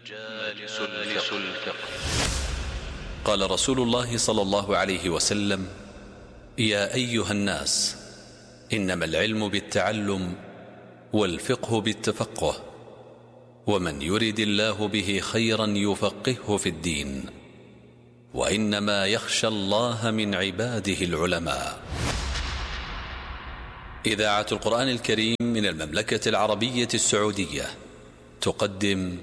مجالس الفقه. قال رسول الله صلى الله عليه وسلم: يا أيها الناس، إنما العلم بالتعلم والفقه بالتفقه، ومن يرد الله به خيرا يفقهه في الدين، وإنما يخشى الله من عباده العلماء. إذاعة القرآن الكريم من المملكة العربية السعودية تقدم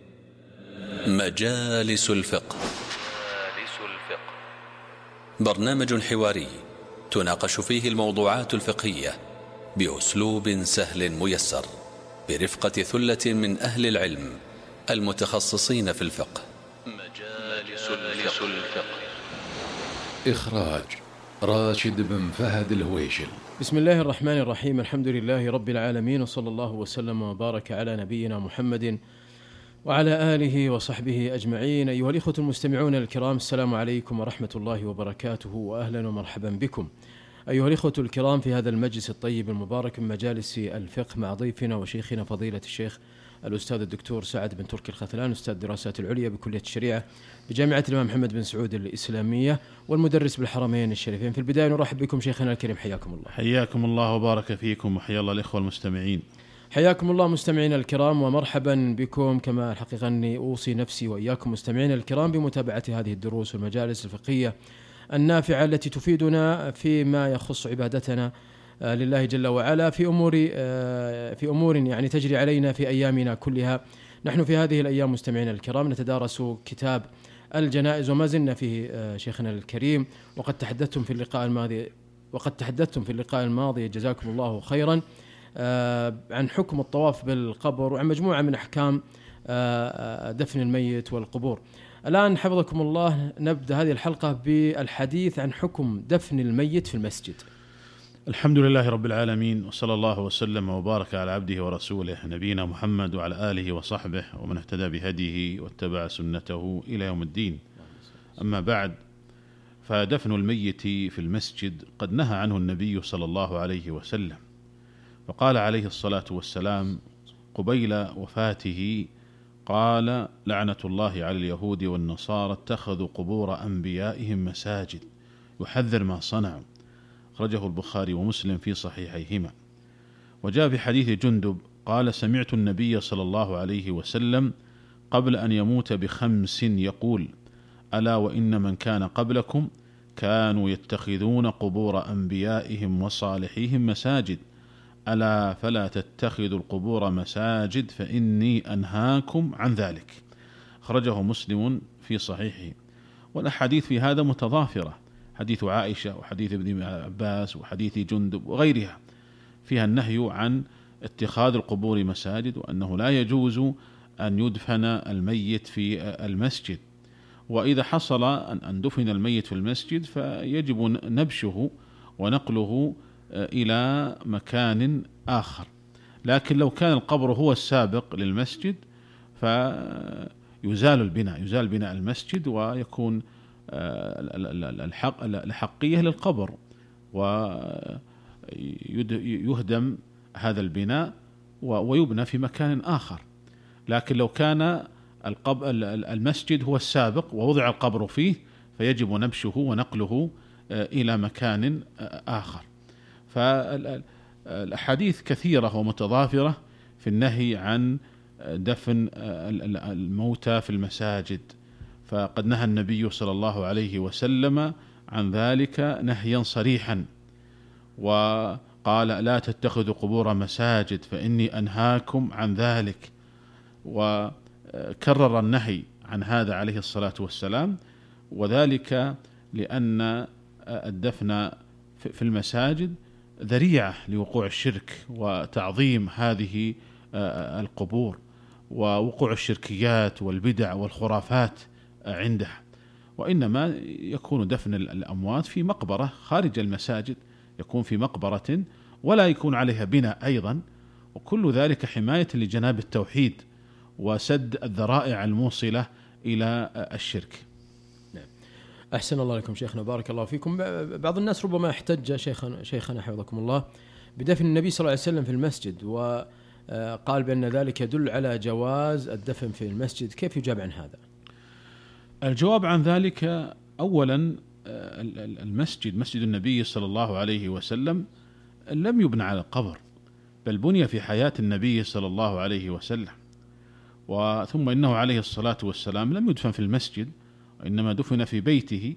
مجالس الفقه. برنامج حواري تناقش فيه الموضوعات الفقهية بأسلوب سهل ميسر، برفقة ثلة من أهل العلم المتخصصين في الفقه. مجالس الفقه. إخراج راشد بن فهد الهويشل. بسم الله الرحمن الرحيم. الحمد لله رب العالمين، وصلى الله وسلم وبارك على نبينا محمد وعلى آله وصحبه أجمعين. أيها الإخوة المستمعون الكرام، السلام عليكم ورحمة الله وبركاته، وأهلا ومرحبا بكم أيها الإخوة الكرام في هذا المجلس الطيب المبارك من مجالس الفقه، مع ضيفنا وشيخنا فضيلة الشيخ الأستاذ الدكتور سعد بن تركي الخثلان، أستاذ الدراسات العليا بكلية الشريعة بجامعة الإمام محمد بن سعود الإسلامية، والمدرس بالحرمين الشريفين. في البداية نرحب بكم شيخنا الكريم، حياكم الله. حياكم الله وبارك فيكم، وحيا الله الإخوة المستمعين. حياكم الله مستمعينا الكرام، ومرحبا بكم. كما الحقيقة أني أوصي نفسي وإياكم مستمعينا الكرام بمتابعة هذه الدروس والمجالس الفقهية النافعة التي تفيدنا فيما يخص عبادتنا لله جل وعلا في أمور يعني تجري علينا في أيامنا كلها. نحن في هذه الأيام مستمعينا الكرام نتدارس كتاب الجنائز، وما زلنا فيه شيخنا الكريم، وقد تحدثتم في اللقاء الماضي جزاكم الله خيرا عن حكم الطواف بالقبر وعن مجموعة من أحكام دفن الميت والقبور. الآن حفظكم الله نبدأ هذه الحلقة بالحديث عن حكم دفن الميت في المسجد. الحمد لله رب العالمين، وصلى الله وسلم وبارك على عبده ورسوله نبينا محمد وعلى آله وصحبه ومن اهتدى بهديه واتبع سنته إلى يوم الدين. أما بعد، فدفن الميت في المسجد قد نهى عنه النبي صلى الله عليه وسلم، فقال عليه الصلاة والسلام قبيل وفاته: قال: لعنة الله على اليهود والنصارى اتخذوا قبور أنبيائهم مساجد، يحذر ما صنعوا. أخرجه البخاري ومسلم في صحيحيهما. وجاء في حديث جندب قال: سمعت النبي صلى الله عليه وسلم قبل أن يموت ب5 يقول: ألا وإن من كان قبلكم كانوا يتخذون قبور أنبيائهم وصالحيهم مساجد، ألا فلا تتخذوا القبور مساجد فإني أنهاكم عن ذلك. أخرجه مسلم في صحيحه. والأحاديث في هذا متضافرة، حديث عائشة وحديث ابن عباس وحديث جندب وغيرها فيها النهي عن اتخاذ القبور مساجد، وأنه لا يجوز أن يدفن الميت في المسجد. وإذا حصل أن دفن الميت في المسجد فيجب نبشه ونقله إلى مكان آخر. لكن لو كان القبر هو السابق للمسجد فيزال بناء المسجد، ويكون الحقية للقبر، ويهدم هذا البناء ويبنى في مكان آخر. لكن لو كان المسجد هو السابق ووضع القبر فيه فيجب نبشه ونقله إلى مكان آخر. فالأحاديث كثيرة ومتضافرة في النهي عن دفن الموتى في المساجد، فقد نهى النبي صلى الله عليه وسلم عن ذلك نهيا صريحا، وقال: لا تتخذوا قبور مساجد فإني أنهاكم عن ذلك. وكرر النهي عن هذا عليه الصلاة والسلام، وذلك لأن الدفن في المساجد ذريعة لوقوع الشرك وتعظيم هذه القبور، ووقوع الشركيات والبدع والخرافات عندها. وإنما يكون دفن الأموات في مقبرة خارج المساجد، يكون في مقبرة ولا يكون عليها بناء أيضا، وكل ذلك حماية لجناب التوحيد وسد الذرائع الموصلة إلى الشرك. أحسن الله لكم شيخنا، بارك الله فيكم. بعض الناس ربما احتج شيخنا حفظكم الله بدفن النبي صلى الله عليه وسلم في المسجد، قال بأن ذلك يدل على جواز الدفن في المسجد، كيف يجاب عن هذا؟ الجواب عن ذلك أولا المسجد مسجد النبي صلى الله عليه وسلم لم يبنى على القبر، بل بني في حياة النبي صلى الله عليه وسلم، ثم إنه عليه الصلاة والسلام لم يدفن في المسجد، وإنما دفن في بيته.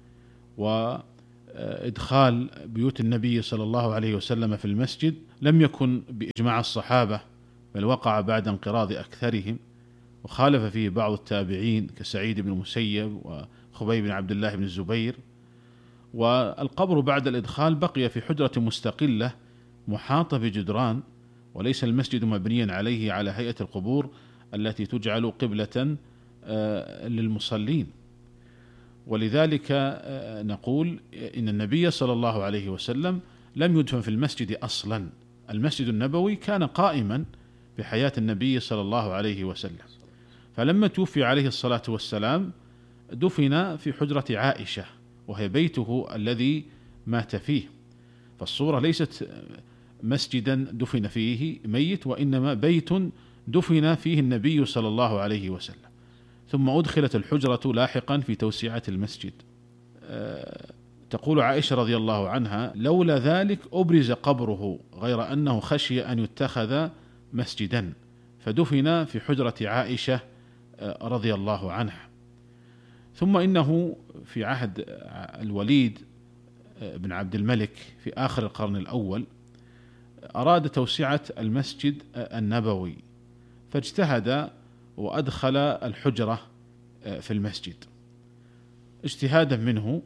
وإدخال بيوت النبي صلى الله عليه وسلم في المسجد لم يكن بإجماع الصحابة، بل وقع بعد انقراض أكثرهم، وخالف فيه بعض التابعين كسعيد بن المسيب وخبيب بن عبد الله بن الزبير. والقبر بعد الإدخال بقي في حجرة مستقلة محاطة بجدران، وليس المسجد مبنيا عليه على هيئة القبور التي تجعل قبلة للمصلين. ولذلك نقول إن النبي صلى الله عليه وسلم لم يدفن في المسجد أصلا. المسجد النبوي كان قائما في حياة النبي صلى الله عليه وسلم، فلما توفي عليه الصلاة والسلام دفن في حجرة عائشة، وهي بيته الذي مات فيه. فالصورة ليست مسجدا دفن فيه ميت، وإنما بيت دفن فيه النبي صلى الله عليه وسلم، ثم أدخلت الحجرة لاحقا في توسعة المسجد. تقول عائشة رضي الله عنها: لولا ذلك أبرز قبره، غير أنه خشي أن يتخذ مسجدا، فدفن في حجرة عائشة رضي الله عنها. ثم إنه في عهد الوليد بن عبد الملك في آخر القرن الأول أراد توسعة المسجد النبوي، فاجتهد وأدخل الحجرة في المسجد اجتهادا منه،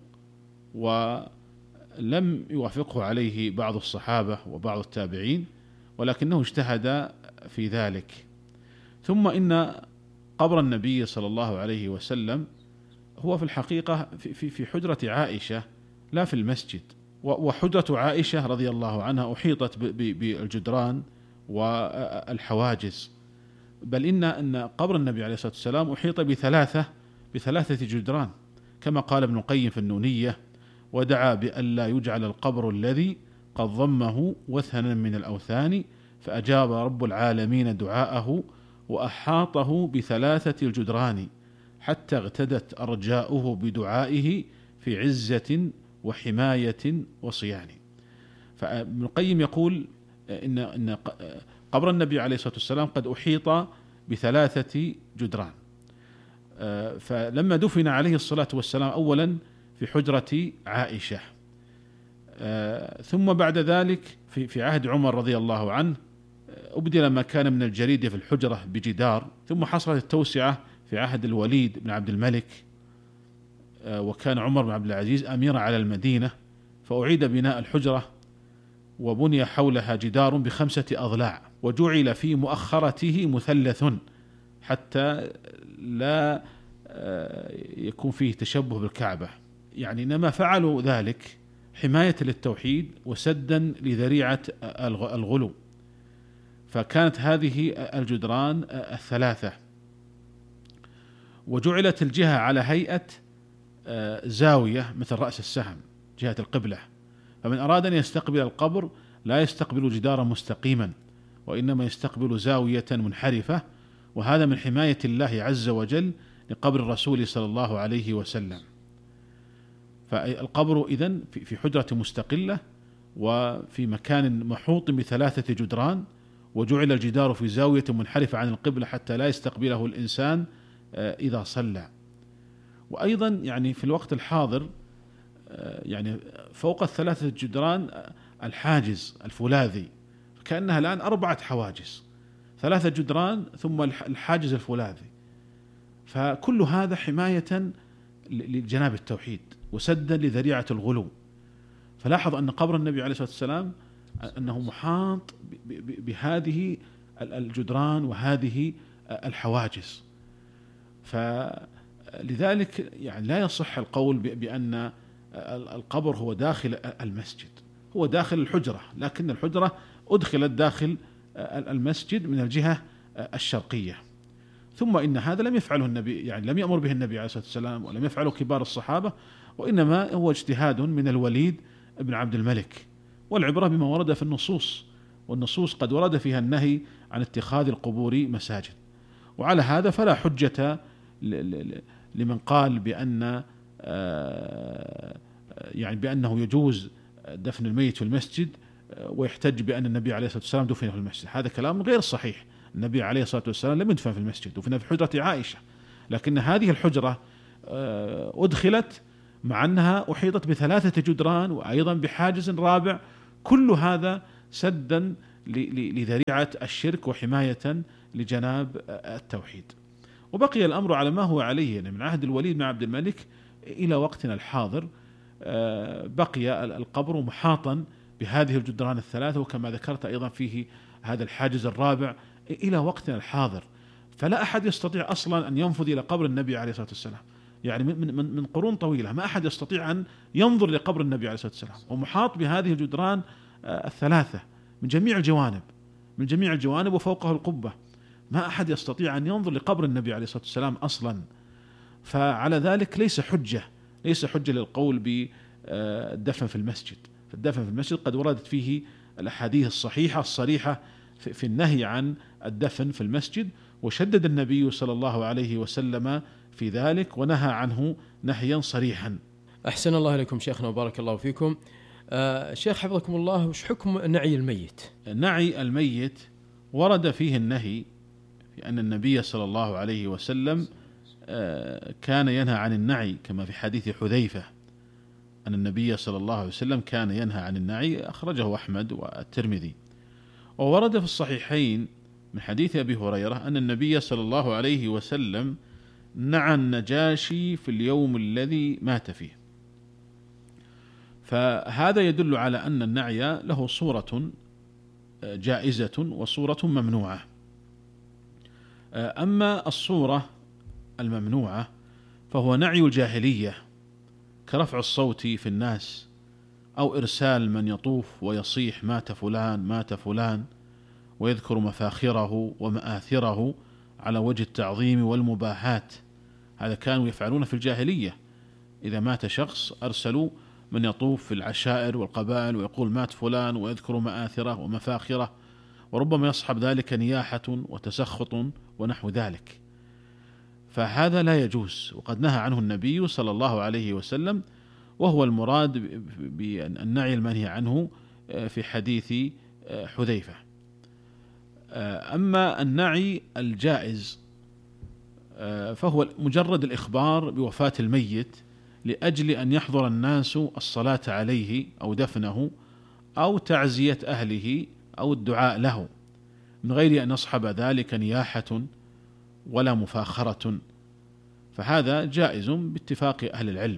ولم يوافقه عليه بعض الصحابة وبعض التابعين، ولكنه اجتهد في ذلك. ثم إن قبر النبي صلى الله عليه وسلم هو في الحقيقة في حجرة عائشة لا في المسجد، وحجرة عائشة رضي الله عنها أحيطت بالجدران والحواجز، بل إن قبر النبي عليه الصلاة والسلام أحيط بثلاثة جدران، كما قال ابن القيم في النونية: ودعا بألا يجعل القبر الذي قد ضمه وثنا من الأوثان، فأجاب رب العالمين دعاءه وأحاطه بثلاثة الجدران، حتى اغتدت أرجاؤه بدعائه في عزة وحماية وصيان. فابن القيم يقول إن قبر النبي عليه الصلاة والسلام قد أحيط بثلاثة جدران. فلما دفن عليه الصلاة والسلام أولا في حجرة عائشة، ثم بعد ذلك في عهد عمر رضي الله عنه أبدل ما كان من الجريدة في الحجرة بجدار، ثم حصلت التوسعة في عهد الوليد بن عبد الملك، وكان عمر بن عبد العزيز أمير على المدينة، فأعيد بناء الحجرة وبني حولها جدار ب5 أضلاع، وجعل في مؤخرته مثلث حتى لا يكون فيه تشبه بالكعبة. يعني إنما فعلوا ذلك حماية للتوحيد وسدا لذريعة الغلو. فكانت هذه الجدران الثلاثة، وجعلت الجهة على هيئة زاوية مثل رأس السهم جهة القبلة، فمن أراد أن يستقبل القبر لا يستقبل جدارا مستقيما، وإنما يستقبل زاوية منحرفة، وهذا من حماية الله عز وجل لقبر الرسول صلى الله عليه وسلم. فالقبر إذن في حجرة مستقلة وفي مكان محوط ب3 جدران، وجعل الجدار في زاوية منحرفة عن القبلة حتى لا يستقبله الإنسان إذا صلى. وأيضا يعني في الوقت الحاضر يعني فوق ال3 جدران الحاجز الفولاذي، كأنها الآن 4 حواجز، 3 جدران ثم الحاجز الفولاذي، فكل هذا حماية لجناب التوحيد وسدا لذريعة الغلو. فلاحظ أن قبر النبي عليه الصلاة والسلام أنه محاط بهذه الجدران وهذه الحواجز، فلذلك يعني لا يصح القول بأن القبر هو داخل المسجد، هو داخل الحجرة، لكن الحجرة أدخلت داخل المسجد من الجهة الشرقية. ثم إن هذا لم يفعله النبي، يعني لم يأمر به النبي عليه الصلاة والسلام ولم يفعله كبار الصحابة، وإنما هو اجتهاد من الوليد بن عبد الملك، والعبرة بما ورد في النصوص، والنصوص قد ورد فيها النهي عن اتخاذ القبور مساجد. وعلى هذا فلا حجة لمن قال بأن يعني بأنه يجوز دفن الميت في المسجد ويحتج بأن النبي عليه الصلاة والسلام دفن في المسجد. هذا كلام غير صحيح. النبي عليه الصلاة والسلام لم يدفن في المسجد، دفن في حجرة عائشة، لكن هذه الحجرة أدخلت مع أنها أحيطت ب3 جدران وأيضا بحاجز رابع، كل هذا سدا لذريعة الشرك وحماية لجناب التوحيد. وبقي الأمر على ما هو عليه من عهد الوليد بن عبد الملك إلى وقتنا الحاضر. بقي القبر محاطا بهذه الجدران ال3، وكما ذكرت أيضا فيه هذا الحاجز الرابع إلى وقتنا الحاضر. فلا أحد يستطيع أصلا أن ينفذ إلى قبر النبي عليه الصلاة والسلام، يعني من قرون طويلة ما أحد يستطيع أن ينظر لقبر النبي عليه الصلاة والسلام، ومحاط بهذه الجدران ال3 من جميع الجوانب وفوقه القبة. ما أحد يستطيع أن ينظر لقبر النبي عليه الصلاة والسلام أصلا. فعلى ذلك ليس حجة للقول بالدفن في المسجد. فالدفن في المسجد قد وردت فيه الأحاديث الصحيحة الصريحة في النهي عن الدفن في المسجد، وشدد النبي صلى الله عليه وسلم في ذلك ونهى عنه نهيا صريحا. أحسن الله إليكم شيخنا وبارك الله فيكم. شيخ حفظكم الله، وش حكم نعي الميت؟ نعي الميت ورد فيه النهي، لأن النبي صلى الله عليه وسلم كان ينهى عن النعي، كما في حديث حذيفة أن النبي صلى الله عليه وسلم كان ينهى عن النعي، أخرجه أحمد والترمذي. وورد في الصحيحين من حديث أبي هريرة أن النبي صلى الله عليه وسلم نعى النجاشي في اليوم الذي مات فيه. فهذا يدل على أن النعي له صورة جائزة وصورة ممنوعة. أما الصورة الممنوعة فهو نعي الجاهلية، كرفع الصوت في الناس، أو إرسال من يطوف ويصيح مات فلان مات فلان، ويذكر مفاخره ومآثره على وجه التعظيم والمباحات. هذا كانوا يفعلون في الجاهلية، إذا مات شخص أرسلوا من يطوف في العشائر والقبائل ويقول مات فلان ويذكر مآثره ومفاخره، وربما يصحب ذلك نياحة وتسخط ونحو ذلك. فهذا لا يجوز، وقد نهى عنه النبي صلى الله عليه وسلم، وهو المراد بالنعي المنهي عنه في حديث حذيفة. أما النعي الجائز فهو مجرد الإخبار بوفاة الميت لأجل أن يحضر الناس الصلاة عليه أو دفنه أو تعزية أهله أو الدعاء له، من غير أن يصحب ذلك نياحة ولا مفاخرة. فهذا جائز باتفاق أهل العلم.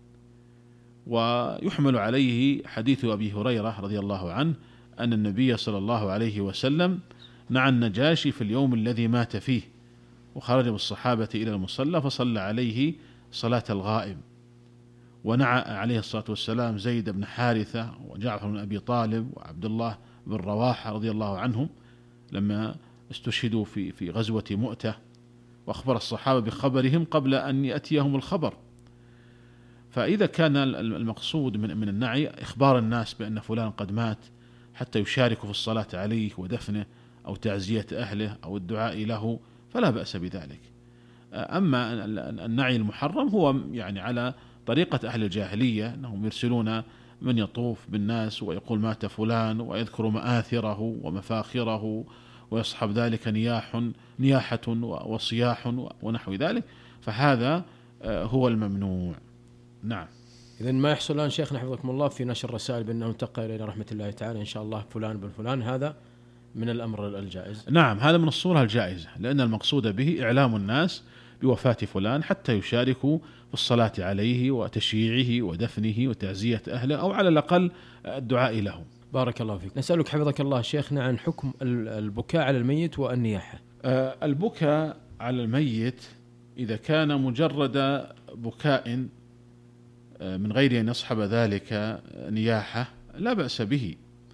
ويحمل عليه حديث أبي هريرة رضي الله عنه أن النبي صلى الله عليه وسلم نعى النجاشي في اليوم الذي مات فيه، وخرج بالصحابة إلى المصلى فصلى عليه صلاة الغائب. ونعى عليه الصلاة والسلام زيد بن حارثة وجعفر بن أبي طالب وعبد الله بن رواحة رضي الله عنهم لما استشهدوا في غزوة مؤتة، وأخبر الصحابة بخبرهم قبل أن يأتيهم الخبر. فإذا كان المقصود من النعي إخبار الناس بأن فلان قد مات حتى يشاركوا في الصلاة عليه ودفنه أو تعزية أهله أو الدعاء له، فلا بأس بذلك. أما النعي المحرم هو يعني على طريقة أهل الجاهلية، أنهم يرسلون من يطوف بالناس ويقول مات فلان ويذكر مآثره ومفاخره ويصحب ذلك نياحة وصياح ونحو ذلك، فهذا هو الممنوع. نعم. إذن ما يحصل الآن شيخنا حفظكم الله في نشر الرسائل بأنه انتقل إلى رحمة الله تعالى إن شاء الله فلان بن فلان، هذا من الأمر الجائز؟ نعم، هذا من الصورة الجائزة، لأن المقصود به إعلام الناس بوفاة فلان حتى يشاركوا في الصلاة عليه وتشييعه ودفنه وتعزية أهله، أو على الأقل الدعاء له. بارك الله فيك. نسألك حفظك الله شيخنا عن حكم البكاء على الميت والنياحة. البكاء على الميت إذا كان مجرد بكاء من غير أن يصحب ذلك نياحة لا بأس به.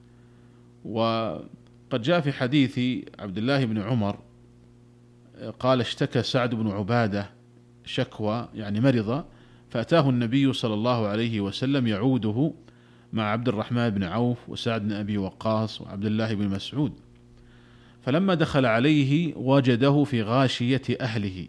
وقد جاء في حديث عبد الله بن عمر قال اشتكى سعد بن عبادة شكوى، يعني مرض، فأتاه النبي صلى الله عليه وسلم يعوده مع عبد الرحمن بن عوف وسعد بن أبي وقاص وعبد الله بن مسعود. فلما دخل عليه وجده في غاشية أهله،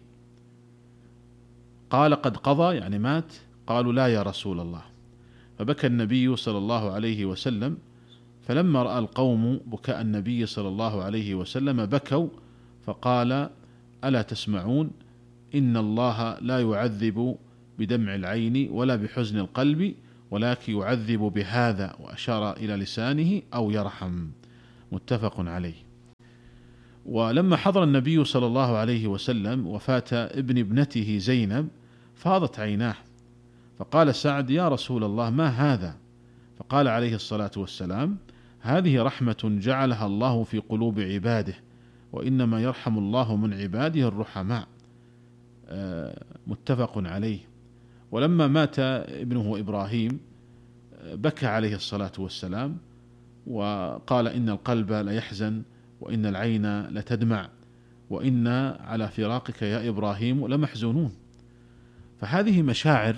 قال قد قضى يعني مات؟ قالوا لا يا رسول الله. فبكى النبي صلى الله عليه وسلم، فلما رأى القوم بكاء النبي صلى الله عليه وسلم بكوا، فقال ألا تسمعون إن الله لا يعذب بدمع العين ولا بحزن القلب ولكن يعذب بهذا، وأشار إلى لسانه أو يرحم، متفق عليه. ولما حضر النبي صلى الله عليه وسلم وفاة ابنته زينب فاضت عيناه، فقال سعد يا رسول الله ما هذا؟ فقال عليه الصلاة والسلام هذه رحمة جعلها الله في قلوب عباده، وإنما يرحم الله من عباده الرحماء، متفق عليه. ولما مات ابنه إبراهيم بكى عليه الصلاة والسلام وقال إن القلب ليحزن وإن العين لتدمع وإنا على فراقك يا إبراهيم لمحزونون. فهذه مشاعر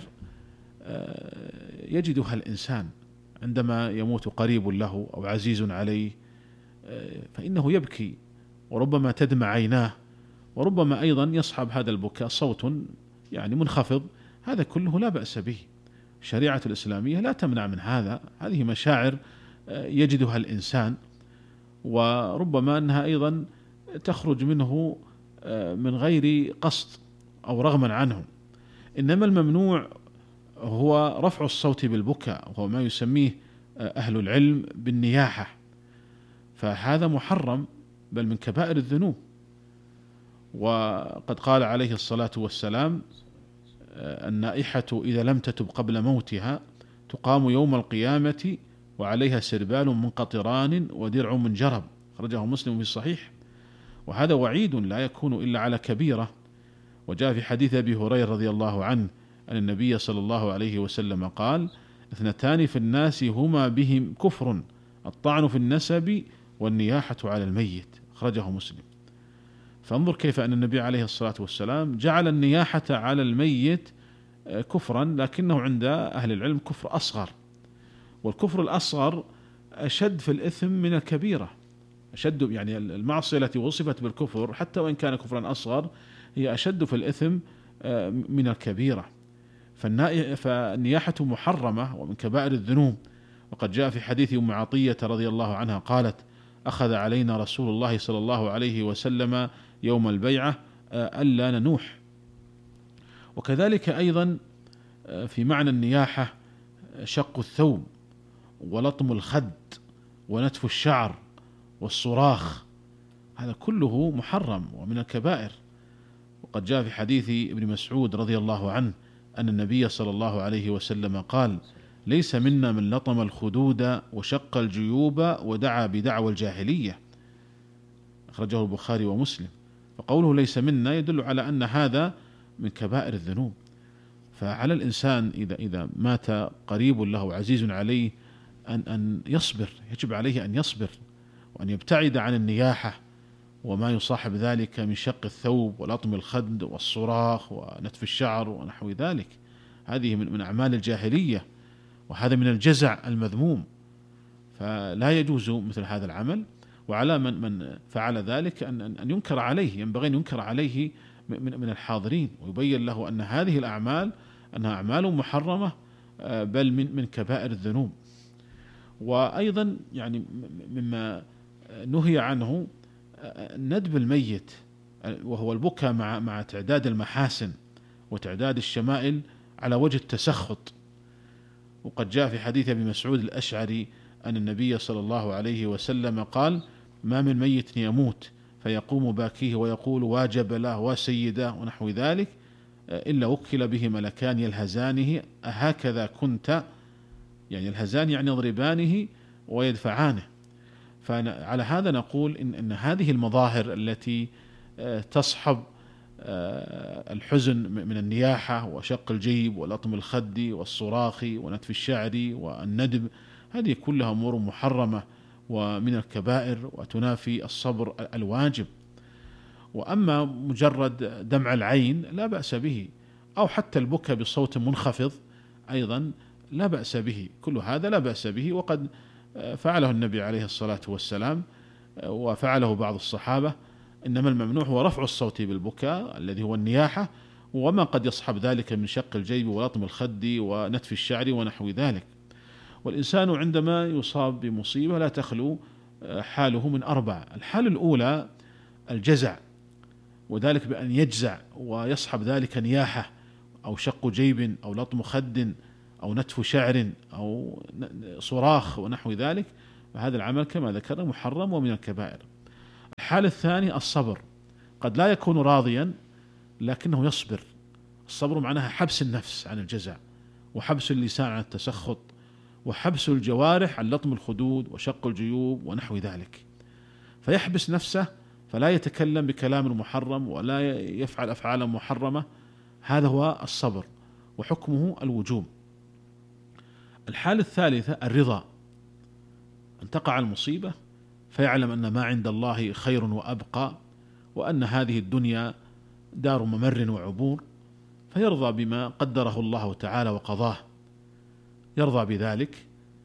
يجدها الإنسان عندما يموت قريب له أو عزيز عليه، فإنه يبكي وربما تدمع عيناه، وربما أيضا يصحب هذا البكاء صوت يعني منخفض، هذا كله لا بأس به. الشريعة الإسلامية لا تمنع من هذا، هذه مشاعر يجدها الإنسان، وربما أنها أيضا تخرج منه من غير قصد أو رغما عنه. إنما الممنوع هو رفع الصوت بالبكاء، وهو ما يسميه أهل العلم بالنياحة، فهذا محرم بل من كبائر الذنوب. وقد قال عليه الصلاة والسلام النائحة إذا لم تتب قبل موتها تقام يوم القيامة وعليها سربال من قطران ودرع من جرب، أخرجه مسلم في الصحيح. وهذا وعيد لا يكون إلا على كبيرة. وجاء في حديث أبي هريرة رضي الله عنه أن النبي صلى الله عليه وسلم قال اثنتان في الناس هما بهم كفر، الطعن في النسب والنياحة على الميت، أخرجه مسلم. فانظر كيف أن النبي عليه الصلاة والسلام جعل النياحة على الميت كفرا، لكنه عند أهل العلم كفر أصغر، والكفر الأصغر أشد في الإثم من الكبيرة، أشد يعني المعصية التي وصفت بالكفر حتى وإن كان كفرا أصغر هي أشد في الإثم من الكبيرة. فالنياحة محرمة ومن كبائر الذنوب. وقد جاء في حديث أم عطية رضي الله عنها قالت أخذ علينا رسول الله صلى الله عليه وسلم يوم البيعة ألا ننوح. وكذلك أيضا في معنى النياحة شق الثوب ولطم الخد ونتف الشعر والصراخ، هذا كله محرم ومن الكبائر. وقد جاء في حديث ابن مسعود رضي الله عنه أن النبي صلى الله عليه وسلم قال ليس منا من لطم الخدود وشق الجيوب ودعا بدعوى الجاهلية، أخرجه البخاري ومسلم. فقوله ليس منا يدل على أن هذا من كبائر الذنوب. فعلى الإنسان إذا مات قريب له عزيز عليه أن يصبر، يجب عليه أن يصبر وأن يبتعد عن النياحة وما يصاحب ذلك من شق الثوب ولطم الخد والصراخ ونتف الشعر ونحو ذلك. هذه من أعمال الجاهلية، وهذا من الجزع المذموم، فلا يجوز مثل هذا العمل. وعلى من فعل ذلك أن ينكر عليه، ينبغي أن ينكر عليه من الحاضرين، ويبين له أن هذه الأعمال أنها أعمال محرمة بل من كبائر الذنوب. وأيضا يعني مما نهي عنه ندب الميت، وهو البكاء مع تعداد المحاسن وتعداد الشمائل على وجه التسخط. وقد جاء في حديث أبي مسعود الأشعري أن النبي صلى الله عليه وسلم قال ما من ميت يموت فيقوم باكيه ويقول واجب له وسيده ونحو ذلك إلا وكل به ملكان يلهزانه أهكذا كنت، يعني الهزان يعني يضربانه ويدفعانه. فعلى هذا نقول إن هذه المظاهر التي تصحب الحزن من النياحة وشق الجيب ولطم الخد والصراخ ونتف الشعر والندب، هذه كلها أمور محرمة ومن الكبائر وتنافي الصبر الواجب. وأما مجرد دمع العين لا بأس به، أو حتى البكاء بصوت منخفض أيضا لا بأس به، كل هذا لا بأس به، وقد فعله النبي عليه الصلاة والسلام وفعله بعض الصحابة. إنما الممنوع هو رفع الصوت بالبكاء الذي هو النياحة، وما قد يصحب ذلك من شق الجيب ولطم الخد ونتف الشعر ونحو ذلك. والإنسان عندما يصاب بمصيبة لا تخلو حاله من أربع. الحالة الأولى الجزع، وذلك بأن يجزع ويصحب ذلك نياحة أو شق جيب أو لطم خد أو نتف شعر أو صراخ ونحو ذلك، فهذا العمل كما ذكرنا محرم ومن الكبائر. الحالة الثانية الصبر، قد لا يكون راضيا لكنه يصبر. الصبر معناها حبس النفس عن الجزع، وحبس اللسان عن التسخط، وحبس الجوارح عن لطم الخدود وشق الجيوب ونحو ذلك، فيحبس نفسه فلا يتكلم بكلام محرم ولا يفعل أفعالا محرمة. هذا هو الصبر وحكمه الوجوب. الحالة الثالثة الرضا، أن تقع المصيبة فيعلم أن ما عند الله خير وأبقى، وأن هذه الدنيا دار ممر وعبور، فيرضى بما قدره الله تعالى وقضاه، يرضى بذلك.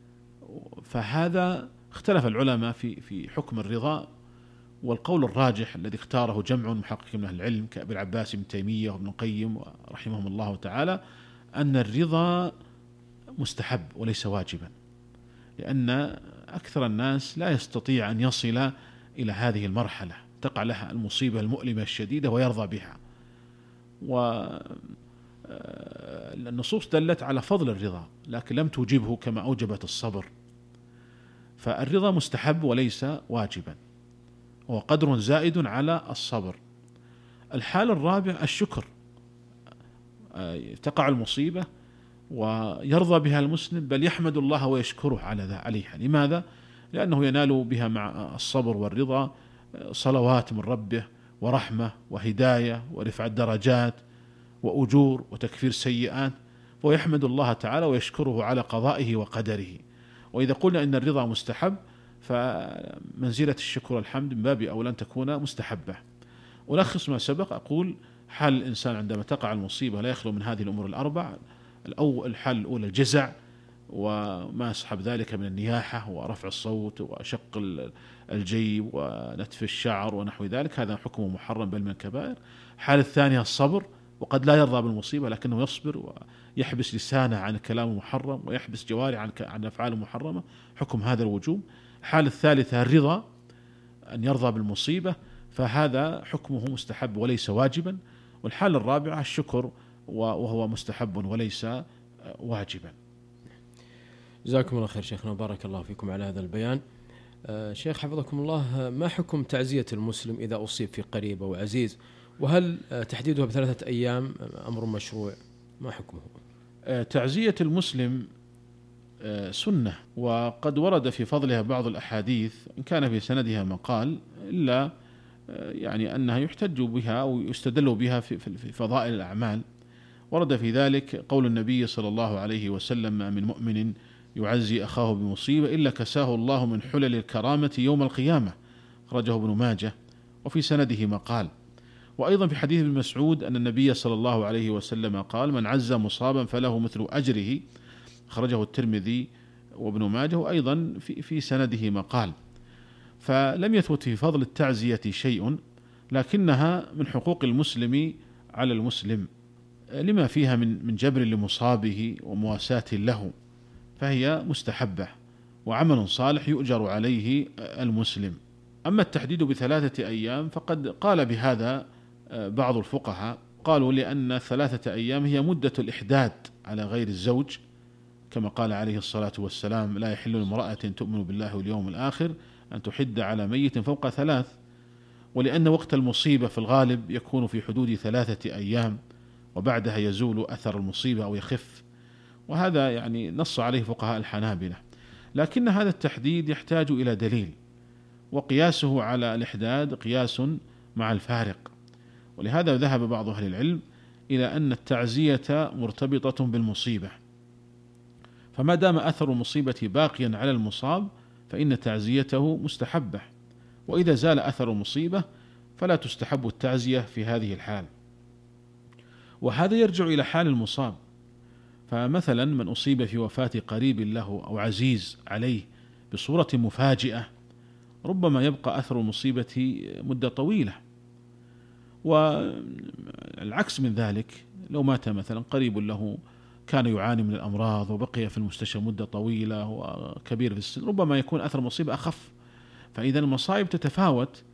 فهذا اختلف العلماء في حكم الرضا، والقول الراجح الذي اختاره جمع محقق من أهل العلم كأبي العباس بن تيمية وابن القيم رحمهم الله تعالى أن الرضا مستحب وليس واجبا، لأن أكثر الناس لا يستطيع أن يصل إلى هذه المرحلة، تقع لها المصيبة المؤلمة الشديدة ويرضى بها. والنصوص دلت على فضل الرضا لكن لم توجبه كما أوجبت الصبر، فالرضا مستحب وليس واجبا، هو قدر زائد على الصبر. الحال الرابع الشكر، تقع المصيبة ويرضى بها المسلم، بل يحمد الله ويشكره عليها. لماذا؟ لأنه ينال بها مع الصبر والرضا صلوات من ربه ورحمة وهداية ورفع الدرجات وأجور وتكفير سيئات، ويحمد الله تعالى ويشكره على قضائه وقدره. وإذا قلنا إن الرضا مستحب فمنزلة الشكر والحمد من باب أولى أن تكون مستحبة. ألخص ما سبق، أقول حال الإنسان عندما تقع المصيبة لا يخلو من هذه الأمور الأربع. الحال الأولى الجزع وما يصحب ذلك من النياحة ورفع الصوت وشق الجيب ونتف الشعر ونحو ذلك، هذا حكمه محرم بل من الكبائر. الحالة الثانية الصبر، وقد لا يرضى بالمصيبة لكنه يصبر ويحبس لسانه عن الكلام المحرم ويحبس جوارحه عن الأفعال المحرمة، حكم هذا الوجوب. الحالة الثالثة الرضا، أن يرضى بالمصيبة، فهذا حكمه مستحب وليس واجبا. والحالة الرابعة الشكر، وهو مستحب وليس واجبا. جزاكم الله خير شيخنا وبارك الله فيكم على هذا البيان. شيخ حفظكم الله، ما حكم تعزية المسلم إذا أصيب في قريب أو عزيز؟ وهل تحديدها ب3 أيام أمر مشروع؟ ما حكمه؟ تعزية المسلم سنة، وقد ورد في فضلها بعض الأحاديث إن كان في سندها مقال، إلا يعني أنها يحتج بها أو يستدل بها في فضائل الأعمال. ورد في ذلك قول النبي صلى الله عليه وسلم: ما من مؤمن يعزي أخاه بمصيبة إلا كساه الله من حلل الكرامة يوم القيامة، أخرجه ابن ماجه، وفي سنده مقال. وأيضا في حديث ابن مسعود أن النبي صلى الله عليه وسلم قال: من عز مصابا فله مثل أجره، أخرجه الترمذي وابن ماجه، وأيضا في سنده مقال. فلم يثبت في فضل التعزية شيء، لكنها من حقوق المسلم على المسلم لما فيها من جبر لمصابه ومواساة له، فهي مستحبة وعمل صالح يؤجر عليه المسلم. أما التحديد ب3 أيام فقد قال بهذا بعض الفقهاء، قالوا لأن 3 أيام هي مدة الإحداد على غير الزوج، كما قال عليه الصلاة والسلام: لا يحل لامرأة تؤمن بالله واليوم الآخر أن تحد على ميت فوق 3. ولأن وقت المصيبة في الغالب يكون في حدود 3 أيام، وبعدها يزول أثر المصيبة أو يخف، وهذا يعني نص عليه فقهاء الحنابلة. لكن هذا التحديد يحتاج إلى دليل، وقياسه على الإحداد قياس مع الفارق. ولهذا ذهب بعض أهل العلم إلى أن التعزية مرتبطة بالمصيبة، فما دام أثر المصيبة باقيا على المصاب فإن تعزيته مستحبة، وإذا زال أثر المصيبة فلا تستحب التعزية في هذه الحال. وهذا يرجع إلى حال المصاب، فمثلا من أصيب في وفاة قريب له أو عزيز عليه بصورة مفاجئة ربما يبقى أثر المصيبة مدة طويلة. والعكس من ذلك، لو مات مثلا قريب له كان يعاني من الأمراض وبقي في المستشفى مدة طويلة وكبير في السن، ربما يكون أثر المصيبة أخف. فإذا المصائب تتفاوت،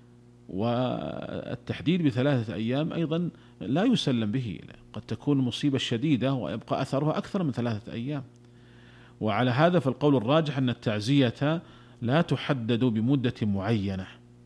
والتحديد ب3 أيام أيضا لا يسلم به، قد تكون المصيبة الشديدة ويبقى أثرها أكثر من 3 أيام. وعلى هذا فالقول الراجح أن التعزية لا تحدد بمدة معينة،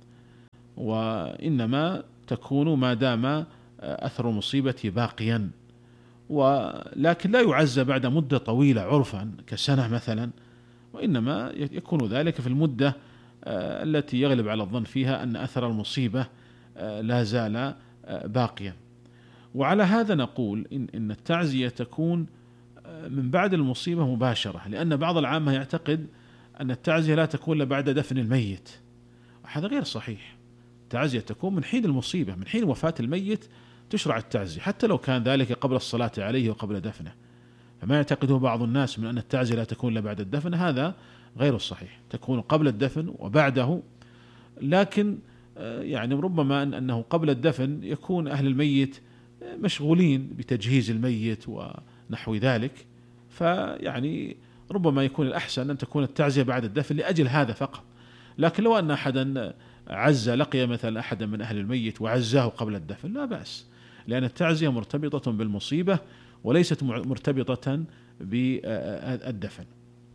وإنما تكون ما دام أثر المصيبة باقيا، ولكن لا يعزى بعد مدة طويلة عرفا كسنة مثلا، وإنما يكون ذلك في المدة التي يغلب على الظن فيها أن أثر المصيبة لا زال باقيا. وعلى هذا نقول إن التعزية تكون من بعد المصيبة مباشرة، لأن بعض العامة يعتقد أن التعزية لا تكون إلا بعد دفن الميت، وهذا غير صحيح. التعزية تكون من حين المصيبة، من حين وفاة الميت تشرع التعزية، حتى لو كان ذلك قبل الصلاة عليه وقبل دفنه. فما يعتقده بعض الناس من أن التعزية لا تكون إلا بعد الدفن، هذا غير الصحيح، تكون قبل الدفن وبعده. لكن يعني ربما أنه قبل الدفن يكون أهل الميت مشغولين بتجهيز الميت ونحو ذلك، فيعني ربما يكون الأحسن أن تكون التعزية بعد الدفن لأجل هذا فقط. لكن لو أن أحدا عز لقي مثلا أحدا من أهل الميت وعزاه قبل الدفن لا بأس، لأن التعزية مرتبطة بالمصيبة وليست مرتبطة بالدفن.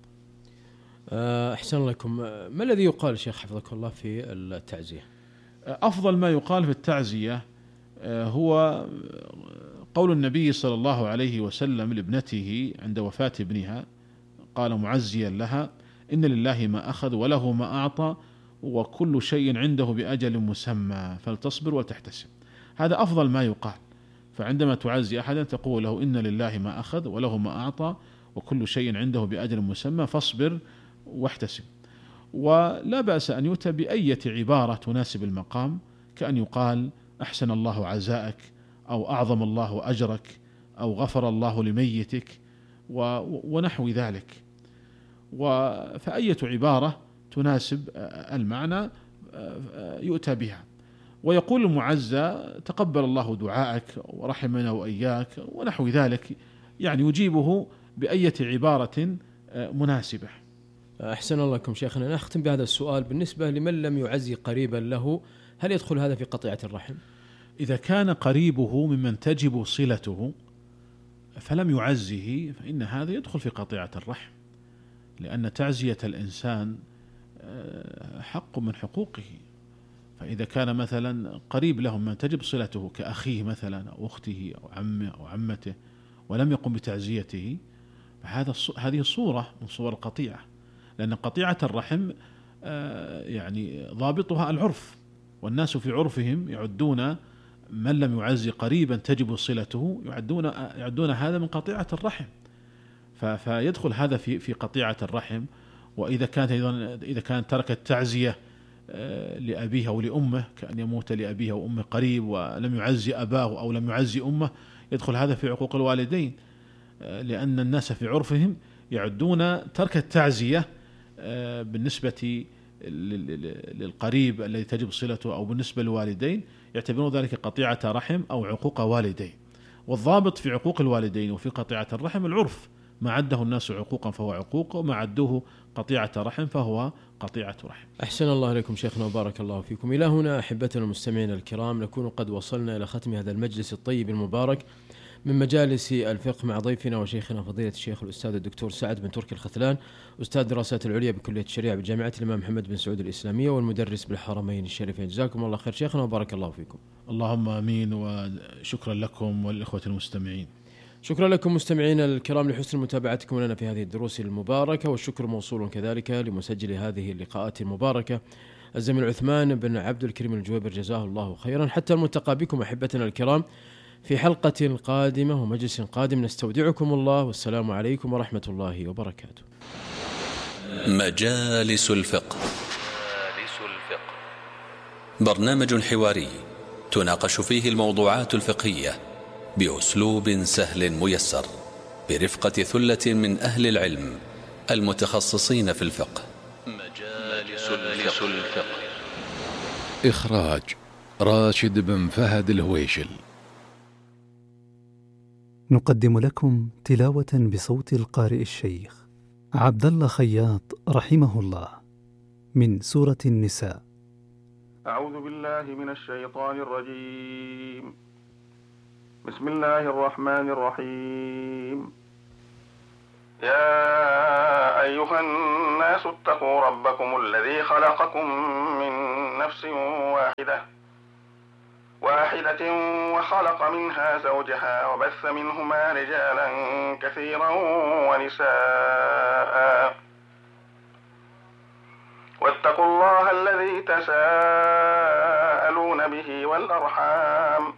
أحسن لكم. ما الذي يقال شيخ حفظك الله في التعزية؟ أفضل ما يقال في التعزية هو قول النبي صلى الله عليه وسلم لابنته عند وفاة ابنها، قال معزيا لها: إن لله ما أخذ وله ما أعطى وكل شيء عنده بأجل مسمى فلتصبر وتحتسب. هذا أفضل ما يقال. فعندما تعزي أحدا تقول له: إن لله ما أخذ وله ما أعطى وكل شيء عنده بأجل مسمى فاصبر واحتسب. ولا بأس أن يؤتى بأية عبارة تناسب المقام، كأن يقال: أحسن الله عزاءك، أو أعظم الله أجرك، أو غفر الله لميتك، ونحو ذلك. فأية عبارة تناسب المعنى يؤتى بها. ويقول المعزى: تقبل الله دعاءك ورحمنا وإياك، ونحو ذلك، يعني يجيبه بأية عبارة مناسبة. أحسن الله لكم شيخنا. نختم بهذا السؤال: بالنسبة لمن لم يعزي قريبا له، هل يدخل هذا في قطيعة الرحم؟ إذا كان قريبه ممن تجب صلته فلم يعزه فإن هذا يدخل في قطيعة الرحم، لأن تعزية الإنسان حق من حقوقه. فإذا كان مثلا قريب له من تجب صلته كأخيه مثلا أو أخته أو عمه أو عمته ولم يقم بتعزيته، هذه صورة من صور القطيعة، لأن قطيعة الرحم يعني ضابطها العرف، والناس في عرفهم يعدون من لم يعزي قريبا تجب صلته يعدون هذا من قطيعة الرحم، فيدخل هذا في قطيعة الرحم. وإذا كان ترك التعزية لأبيه أو لأمه، كأن يموت لأبيه أو أمه قريب ولم يعزي أباه أو لم يعزي أمه، يدخل هذا في عقوق الوالدين، لأن الناس في عرفهم يعدون ترك التعزية بالنسبة للقريب الذي تجب صلته أو بالنسبة للوالدين يعتبرون ذلك قطيعة رحم أو عقوق والدين. والضابط في عقوق الوالدين وفي قطيعة الرحم العرف، ما عده الناس عقوقا فهو عقوق، وما عدوه قطيعة رحم فهو قطيعة رحم. أحسن الله عليكم شيخنا وبارك الله فيكم. إلى هنا أحبتنا المستمعين الكرام نكون قد وصلنا إلى ختم هذا المجلس الطيب المبارك من مجالس الفقه مع ضيفنا وشيخنا فضيلة الشيخ الأستاذ الدكتور سعد بن تركي الختلان، أستاذ دراسات العليا بكلية الشريعة بجامعة الإمام محمد بن سعود الإسلامية والمدرس بالحرمين الشريفين. جزاكم الله خير شيخنا وبارك الله فيكم. اللهم آمين، وشكرا لكم والإخوة المستمعين. شكرا لكم مستمعينا الكرام لحسن متابعتكم لنا في هذه الدروس المباركة، والشكر موصول كذلك لمسجل هذه اللقاءات المباركة الزميل عثمان بن عبد الكريم الجويبر جزاه الله خيرا. حتى الملتقى بكم أحبتنا الكرام في حلقة قادمة ومجلس قادم، نستودعكم الله والسلام عليكم ورحمة الله وبركاته. مجالس الفقه، برنامج حواري تناقش فيه الموضوعات الفقهية بأسلوب سهل ميسر، برفقة ثلة من أهل العلم المتخصصين في الفقه. مجالس الفقه. إخراج راشد بن فهد الهويشل. نقدم لكم تلاوة بصوت القارئ الشيخ عبد الله خياط رحمه الله من سورة النساء. أعوذ بالله من الشيطان الرجيم. بسم الله الرحمن الرحيم. يا أيها الناس اتقوا ربكم الذي خلقكم من نفس واحدة وخلق منها زوجها وبث منهما رجالا كثيرا ونساء واتقوا الله الذي تساءلون به والأرحام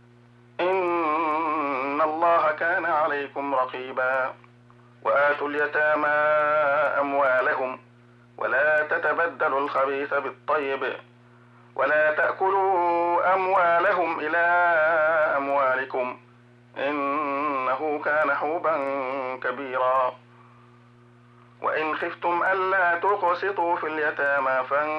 إن الله كان عليكم رقيبا. وآتوا اليتامى أموالهم ولا تتبدلوا الخبيث بالطيب ولا تأكلوا أموالهم إلى أموالكم إنه كان حوبا كبيرا. وإن خفتم ألا تقسطوا في اليتامى